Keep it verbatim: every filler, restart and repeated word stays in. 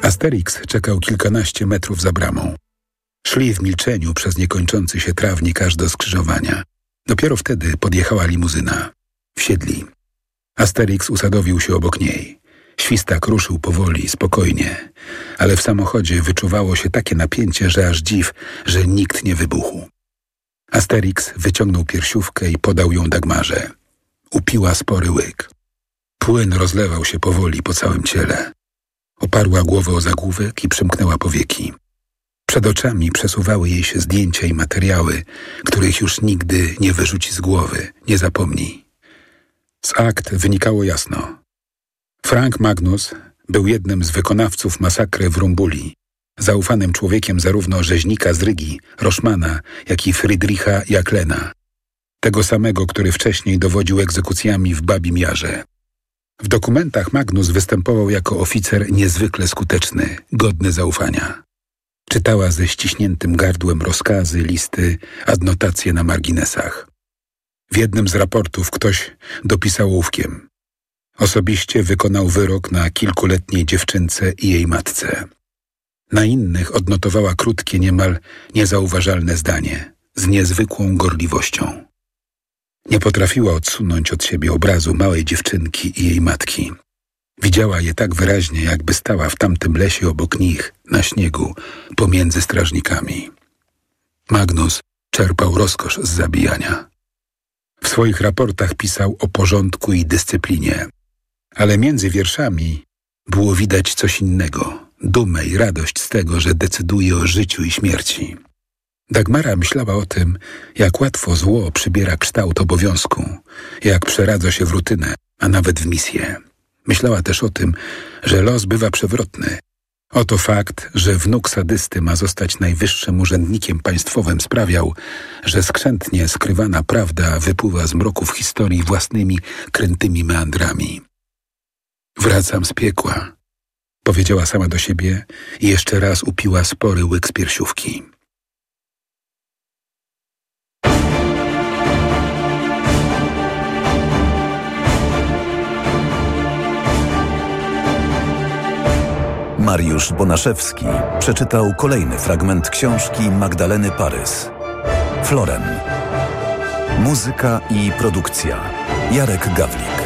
Asterix czekał kilkanaście metrów za bramą. Szli w milczeniu przez niekończący się trawnik aż do skrzyżowania. Dopiero wtedy podjechała limuzyna. Wsiedli. Asterix usadowił się obok niej. Świstak ruszył powoli, spokojnie, ale w samochodzie wyczuwało się takie napięcie, że aż dziw, że nikt nie wybuchł. Asterix wyciągnął piersiówkę i podał ją Dagmarze. Upiła spory łyk. Płyn rozlewał się powoli po całym ciele. Oparła głowę o zagłówek i przymknęła powieki. Przed oczami przesuwały jej się zdjęcia i materiały, których już nigdy nie wyrzuci z głowy, nie zapomni. Z akt wynikało jasno. Frank Magnus był jednym z wykonawców masakry w Rumbuli, zaufanym człowiekiem zarówno rzeźnika z Rygi, Roszmana, jak i Friedricha Jacklena, tego samego, który wcześniej dowodził egzekucjami w Babim Jarze. W dokumentach Magnus występował jako oficer niezwykle skuteczny, godny zaufania. Czytała ze ściśniętym gardłem rozkazy, listy, adnotacje na marginesach. W jednym z raportów ktoś dopisał ołówkiem: osobiście wykonał wyrok na kilkuletniej dziewczynce i jej matce. Na innych odnotowała krótkie, niemal niezauważalne zdanie, z niezwykłą gorliwością. Nie potrafiła odsunąć od siebie obrazu małej dziewczynki i jej matki. Widziała je tak wyraźnie, jakby stała w tamtym lesie obok nich, na śniegu, pomiędzy strażnikami. Magnus czerpał rozkosz z zabijania. W swoich raportach pisał o porządku i dyscyplinie, ale między wierszami było widać coś innego, dumę i radość z tego, że decyduje o życiu i śmierci. Dagmara myślała o tym, jak łatwo zło przybiera kształt obowiązku, jak przeradza się w rutynę, a nawet w misję. Myślała też o tym, że los bywa przewrotny. Oto fakt, że wnuk sadysty ma zostać najwyższym urzędnikiem państwowym, sprawiał, że skrzętnie skrywana prawda wypływa z mroków historii własnymi, krętymi meandrami. Wracam z piekła, powiedziała sama do siebie i jeszcze raz upiła spory łyk z piersiówki. Mariusz Bonaszewski przeczytał kolejny fragment książki Magdaleny Parys. Florem. Muzyka i produkcja Jarek Gawlik.